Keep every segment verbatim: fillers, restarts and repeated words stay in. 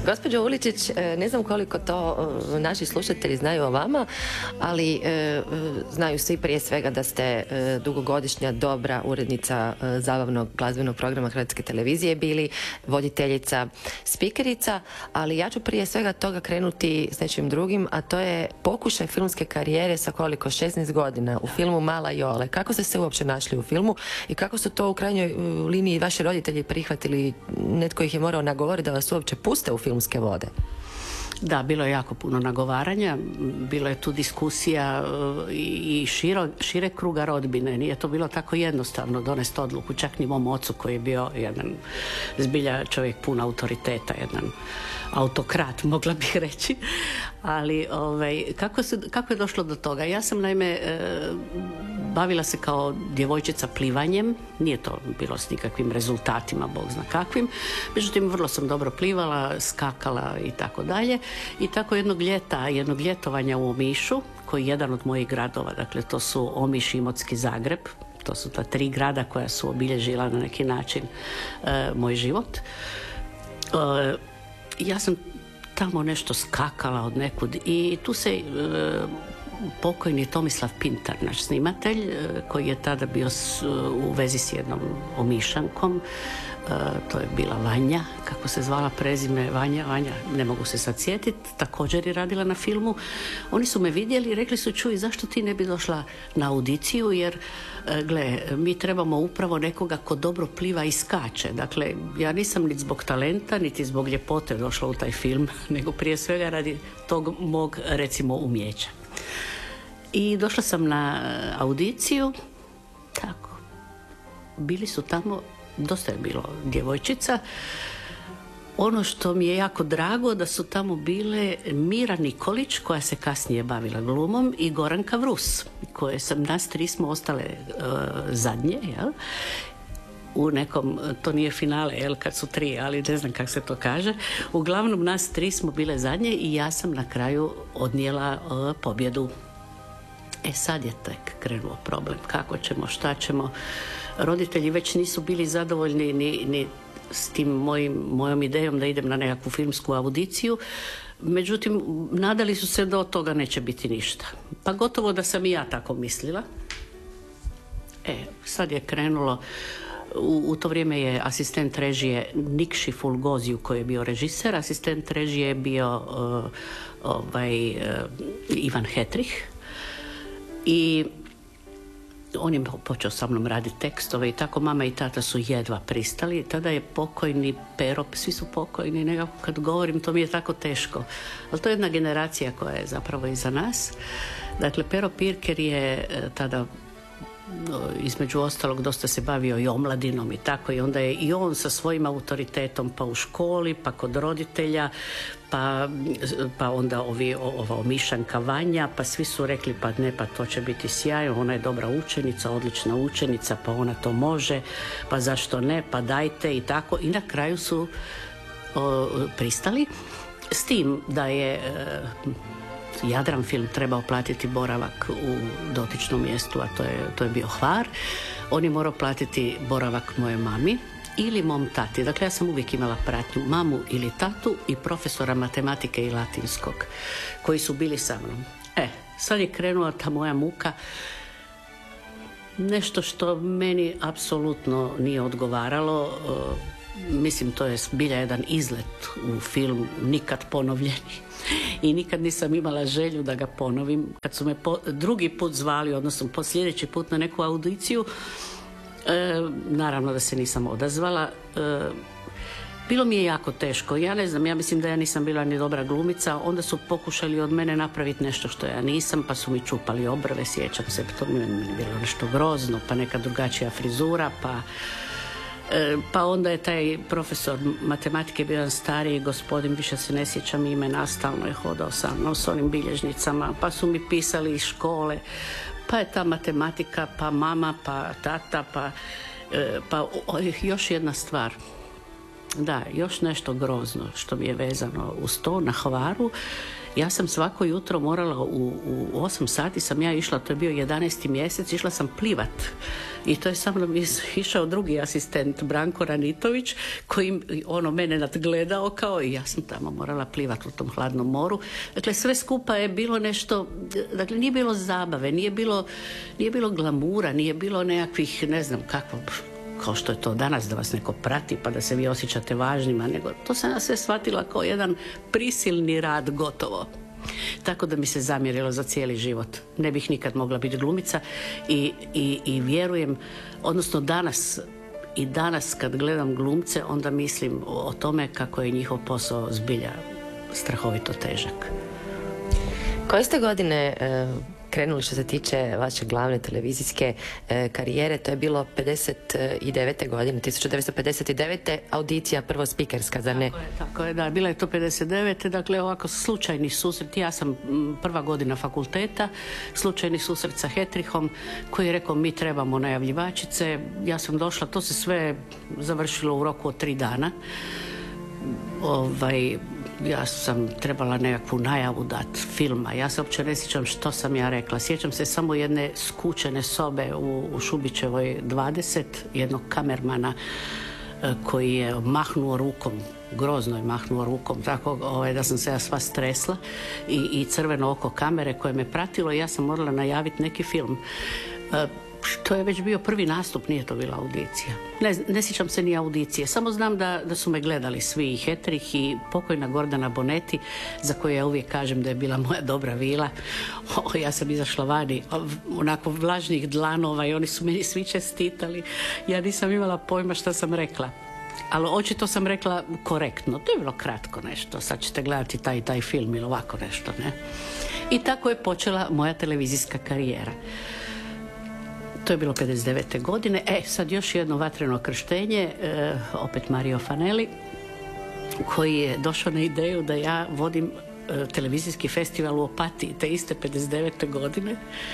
Gospođo Uličić, ne znam koliko to naši slušatelji znaju o vama, ali znaju svi prije svega da ste dugogodišnja dobra urednica zabavnog glazbenog programa Hrvatske televizije bili, voditeljica, spikerica, ali ja ću prije svega toga krenuti s nečim drugim, a to je pokušaj filmske karijere sa koliko, šesnaest godina u filmu Mala Jole. Kako ste se uopće našli u filmu i kako su to u krajnjoj liniji vaši roditelji prihvatili, netko ih je morao nagovoriti da vas uopće puste u filmske vode? Da, bilo je jako puno nagovaranja, bilo je tu diskusija i širo, šire kruga rodbine. Nije to bilo tako jednostavno donesti odluku, čak ni mom ocu koji je bio jedan zbilja čovjek pun autoriteta, jedan autokrat, mogla bih reći. Ali ovaj, kako, se, kako je došlo do toga? Ja sam naime e, bavila se kao djevojčica plivanjem, nije to bilo s nikakvim rezultatima, Bog zna kakvim, međutim vrlo sam dobro plivala, skakala i tako dalje. I tako jednog ljeta, jednog ljetovanja u Omišu, koji je jedan od mojih gradova, dakle to su Omiš, Imotski, Zagreb, to su ta tri grada koja su obilježila na neki način e, moj život. E, ja sam tamo nešto skakala od nekud i tu se e, pokojni Tomislav Pintar, naš snimatelj, koji je tada bio s, u vezi s jednom Omišankom, e, to je bila Vanja, kako se zvala prezime, Vanja, Vanja, ne mogu se sad sjetiti, također je radila na filmu. Oni su me vidjeli i rekli su, čuj, zašto ti ne bi došla na audiciju, jer e, gle, mi trebamo upravo nekoga ko dobro pliva i skače. Dakle, ja nisam niti zbog talenta, niti zbog ljepote došla u taj film, nego prije svega radi tog mog, recimo, umjeća. I došla sam na audiciju, tako, bili su tamo, dosta je bilo djevojčica. Ono što mi je jako drago da su tamo bile Mira Nikolić, koja se kasnije bavila glumom, i Goranka Vrus, koje sam, nas tri smo ostale uh, zadnje, jel? U nekom, to nije finale, jel, kad su tri, ali ne znam kako se to kaže. Uglavnom, nas tri smo bile zadnje i ja sam na kraju odnijela uh, pobjedu. E sad je tek krenuo problem. Kako ćemo, šta ćemo? Roditelji već nisu bili zadovoljni ni, ni s tim mojim, mojom idejom da idem na nekakvu filmsku audiciju. Međutim, nadali su se da od toga neće biti ništa. Pa gotovo da sam i ja tako mislila. E, sad je krenulo. U, u to vrijeme je asistent režije Nikši Fulgoziju, koji je bio režiser. Asistent režije je bio uh, ovaj, uh, Ivan Hetrih. I on je počeo sa mnom raditi tekstove i tako mama i tata su jedva pristali. Tada je pokojni Pero, svi su pokojni, nekako kad govorim to mi je tako teško. Ali to je jedna generacija koja je zapravo iza nas. Dakle, Pero Pirker je tada između ostalog dosta se bavio i omladinom i tako, i onda je i on sa svojim autoritetom pa u školi, pa kod roditelja, pa, pa onda ovi, ova Omišanka Vanja, pa svi su rekli pa ne, pa to će biti sjajno, ona je dobra učenica, odlična učenica, pa ona to može, pa zašto ne, pa dajte i tako, i na kraju su o, pristali s tim da je Jadran film trebao platiti boravak u dotičnom mjestu, a to je, to je bio Hvar. On je morao platiti boravak moje mami ili mom tati. Dakle, ja sam uvijek imala pratnju mamu ili tatu i profesora matematike i latinskog koji su bili sa mnom. E, sad je krenula ta moja muka, nešto što meni apsolutno nije odgovaralo. Mislim, to je zbilja jedan izlet u film nikad ponovljeni. I nikad nisam imala želju da ga ponovim. Kad su me po, drugi put zvali, odnosno po sljedeći put na neku audiciju, e, naravno da se nisam odazvala. E, bilo mi je jako teško. Ja ne znam, ja mislim da ja nisam bila ni dobra glumica. Onda su pokušali od mene napraviti nešto što ja nisam, pa su mi čupali obrve, sjećam se, to mi je bilo nešto grozno, pa neka drugačija frizura, pa... Pa onda je taj profesor matematike bio jedan stariji gospodin, više se ne sjećam imena, stalno je hodao sa mnom s onim bilježnicama, pa su mi pisali iz škole, pa je ta matematika, pa mama, pa tata, pa, pa još jedna stvar. Da, još nešto grozno što mi je vezano uz to na Hvaru. Ja sam svako jutro morala u, u osam sati sam ja išla, to je bio jedanaesti mjesec, išla sam plivat. I to je sa mnom išao drugi asistent Branko Ranitović koji ono mene nadgledao kao i ja sam tamo morala plivat u tom hladnom moru. Dakle, sve skupa je bilo nešto, dakle, nije bilo zabave, nije bilo, nije bilo glamura, nije bilo nekakvih, ne znam kako, kao što je to danas da vas neko prati pa da se vi osjećate važnima, nego to sam ja sve shvatila kao jedan prisilni rad gotovo. Tako da mi se zamjerilo za cijeli život. Ne bih nikad mogla biti glumica i, i, i vjerujem, odnosno danas i danas kad gledam glumce onda mislim o tome kako je njihov posao zbilja strahovito težak. Koje ste godine e, krenuli što se tiče vaše glavne televizijske e, karijere? To je bilo pedeset devete godine, tisuću devetsto pedeset devete audicija prvo spikerska, zar ne? Tako je, tako je, da, bila je to pedeset devete Dakle, ovako slučajni susret. Ja sam prva godina fakulteta, slučajni susret sa Hetrichom koji je rekao mi trebamo najavljivačice. Ja sam došla, to se sve završilo u roku od tri dana. Ovaj... Ja sam trebala nekakvu najavu dati filma. Ja se uopće ne sjećam što sam ja rekla. Sjećam se samo jedne skučene sobe u, u Šubićevoj dvadeset, jednog kamermana e, koji je mahnuo rukom, grozno je mahnuo rukom, tako ovaj, da sam se ja sva stresla i, i crveno oko kamere koje me pratilo i ja sam morala najaviti neki film. E, To je već bio prvi nastup, nije to bila audicija. Ne, ne sjećam se ni audicije, samo znam da, da su me gledali svi, i Hetrich i pokojna Gordana Boneti, za koju ja uvijek kažem da je bila moja dobra vila. O, ja sam izašla vani, onako vlažnih dlanova i oni su meni svi čestitali. Ja nisam imala pojma šta sam rekla. Ali očito sam rekla korektno, to je bilo kratko nešto, sad ćete gledati taj taj film ili ovako nešto, ne? I tako je počela moja televizijska karijera. To je bilo pedeset devete godine E, sad još jedno vatreno krštenje, e, opet Mario Fanelli, koji je došao na ideju da ja vodim e, televizijski festival u Opatiji, te iste pedeset devete godine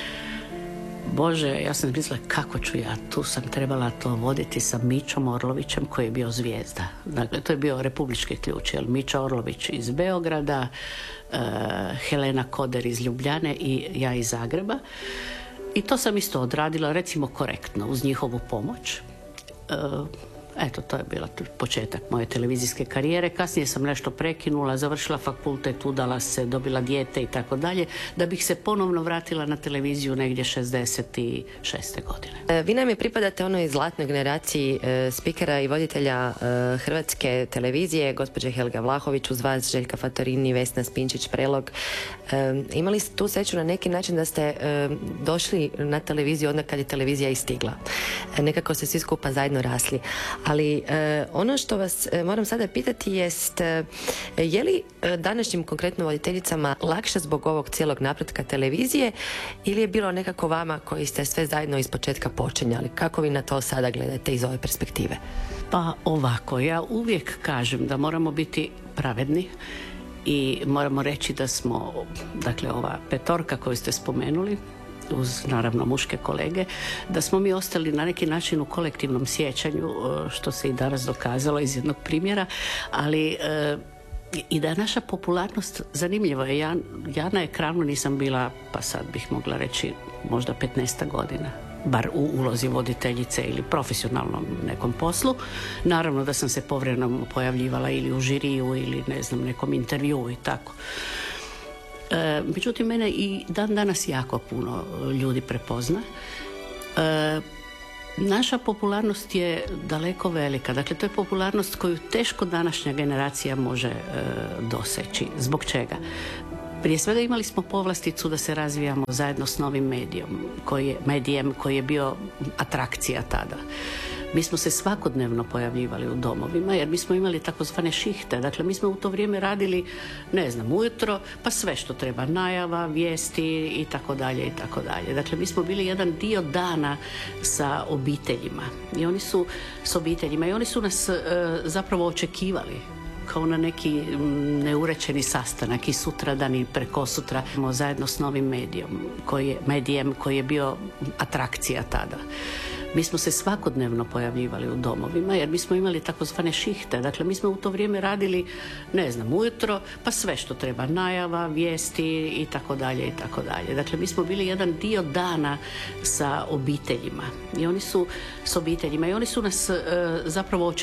Bože, ja sam mislila kako ću ja, tu sam trebala to voditi sa Mićom Orlovićem koji je bio zvijezda. Dakle, to je bio republički ključ, jel? Mića Orlović iz Beograda, e, Helena Koder iz Ljubljane i ja iz Zagreba. I to sam isto odradila, recimo, korektno, uz njihovu pomoć. E, eto, to je bila početak moje televizijske karijere. Kasnije sam nešto prekinula, završila fakultet, udala se, dobila dijete i tako dalje, da bih se ponovno vratila na televiziju negdje šezdeset šeste godine. E, vi nam je pripadate onoj zlatnoj generaciji e, spikera i voditelja e, hrvatske televizije, gospođe Helga Vlahović, uz vas Željka Fatorini, Vesna Spinčić-Prelog. E, imali ste tu sreću na neki način da ste e, došli na televiziju onda kad je televizija i stigla. E, nekako ste svi skupa zajedno rasli. Ali e, ono što vas e, moram sada pitati jest e, je li e, današnjim konkretno voditeljicama lakše zbog ovog cijelog napretka televizije ili je bilo nekako vama koji ste sve zajedno iz početka počinjali? Kako vi na to sada gledate iz ove perspektive? Pa ovako, ja uvijek kažem da moramo biti pravedni i moramo reći da smo, dakle, ova petorka koju ste spomenuli, uz naravno muške kolege, da smo mi ostali na neki način u kolektivnom sjećanju, što se i danas dokazalo iz jednog primjera, ali e, i da je naša popularnost, zanimljivo je, ja, ja na ekranu nisam bila, pa sad bih mogla reći možda petnaest godina, bar u ulozi voditeljice ili profesionalnom nekom poslu. Naravno da sam se povremeno pojavljivala ili u žiriju ili ne znam, nekom intervjuu i tako. E, međutim, mene i dan danas jako puno ljudi prepozna. E, naša popularnost je daleko velika. Dakle, to je popularnost koju teško današnja generacija može e, doseći. Zbog čega? Prije svega imali smo povlasticu da se razvijamo zajedno s novim medijom, koji je, medijem koji je bio atrakcija tada. Mi smo se svakodnevno pojavljivali u domovima jer mi smo imali takozvane šihte. Dakle, mi smo u to vrijeme radili, ne znam, ujutro, pa sve što treba, najava, vijesti i tako dalje i tako dalje. Dakle, mi smo bili jedan dio dana sa obiteljima i oni su s obiteljima i oni su nas e, zapravo očekivali kao na neki neurećeni sastanak i sutradan i prekosutra zajedno s novim medijom, koji je, medijem koji je bio atrakcija tada. Mi smo se svakodnevno pojavljivali u domovima jer mi smo imali takozvane šihte. Dakle, mi smo u to vrijeme radili, ne znam, ujutro, pa sve što treba, najava, vijesti i tako dalje i tako dalje. Dakle, mi smo bili jedan dio dana sa obiteljima i oni su s obiteljima i oni su nas e, zapravo